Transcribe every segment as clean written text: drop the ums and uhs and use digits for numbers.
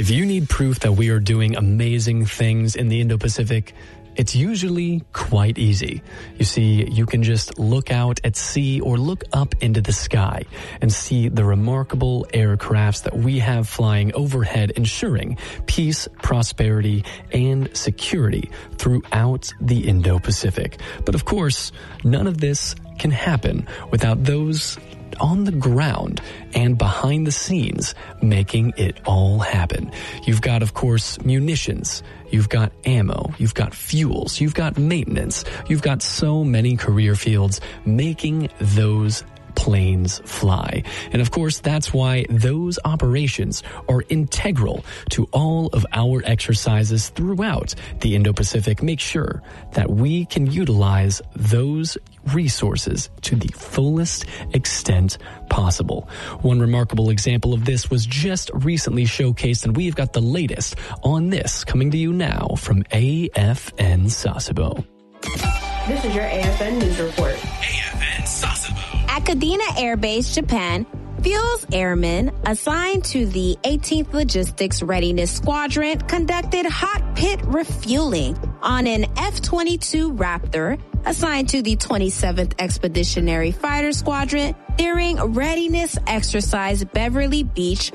If you need proof that we are doing amazing things in the Indo-Pacific, it's usually quite easy. You see, you can just look out at sea or look up into the sky and see the remarkable aircrafts that we have flying overhead, ensuring peace, prosperity, and security throughout the Indo-Pacific. But of course, none of this can happen without those on the ground and behind the scenes making it all happen. You've got, of course, munitions, you've got ammo, you've got fuels, you've got maintenance, you've got so many career fields making those planes fly. And of course, that's why those operations are integral to all of our exercises throughout the Indo-Pacific. Make sure that we can utilize those resources to the fullest extent possible. One remarkable example of this was just recently showcased, and we've got the latest on this coming to you now from AFN Sasebo. This is your AFN News Report. AFN Sasebo. At Kadena Air Base, Japan, Fuels Airmen assigned to the 18th Logistics Readiness Squadron conducted hot pit refueling on an F-22 Raptor assigned to the 27th Expeditionary Fighter Squadron during Readiness Exercise Beverly Beach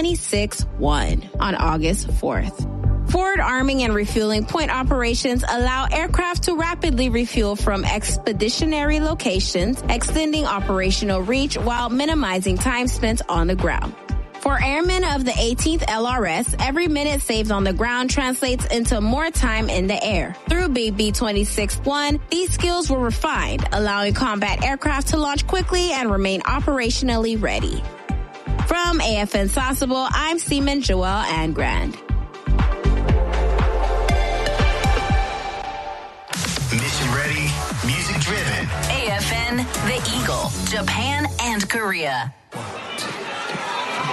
26-1 on August 4th. Forward arming and refueling point operations allow aircraft to rapidly refuel from expeditionary locations, extending operational reach while minimizing time spent on the ground. For airmen of the 18th LRS, every minute saved on the ground translates into more time in the air. Through BB 26-1, these skills were refined, allowing combat aircraft to launch quickly and remain operationally ready. From AFN Sasebo, I'm Seaman Joelle Angrand. Mission ready, music driven. AFN, The Eagle, Japan and Korea.